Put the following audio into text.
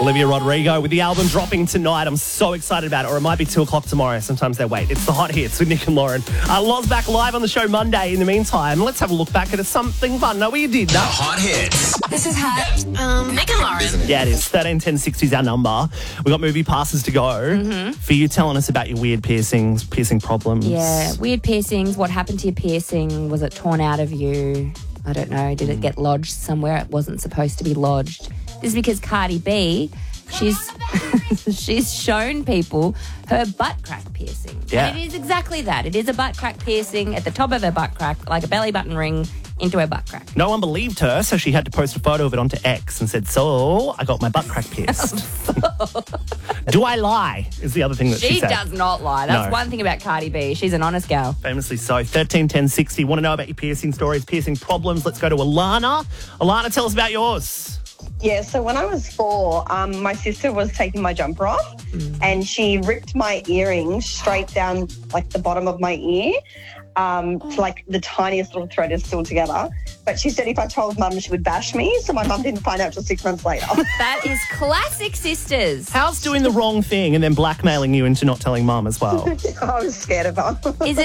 Olivia Rodrigo with the album dropping tonight. I'm so excited about it. Or it might be 2 o'clock tomorrow. Sometimes they wait. It's the Hot Hits with Nick and Lauren. Loz back live on the show Monday. In the meantime, let's have a look back at something fun. No, you did. The Hot Hits. This is hot. Nick and Lauren. Yeah, it is. 13 10 60 is our number. We've got movie passes to go. For you telling us about your weird piercings, piercing problems. Yeah, weird piercings. What happened to your piercing? Was it torn out of you? I don't know. Did it get lodged somewhere it wasn't supposed to be lodged? This is because Cardi B, she's shown people her butt crack piercing. Yeah. And it is exactly that. It is a butt crack piercing at the top of her butt crack, like a belly button ring into her butt crack. No one believed her, so she had to post a photo of it onto X and said, so, I got my butt crack pierced. Do I lie? Is the other thing that she said. She does not lie. That's No. one thing about Cardi B. She's an honest gal. Famously so. 13 10 60. Want to know about your piercing stories, piercing problems? Let's go to Alana. Alana, tell us about yours. Yeah, so when I was 4, my sister was taking my jumper off and she ripped my earring straight down like the bottom of my ear. Like the tiniest little thread is still together. But she said if I told Mum, she would bash me. So my mum didn't find out till 6 months later. That is classic sisters. How's doing the wrong thing and then blackmailing you into not telling Mum as well? I was scared of her. Is it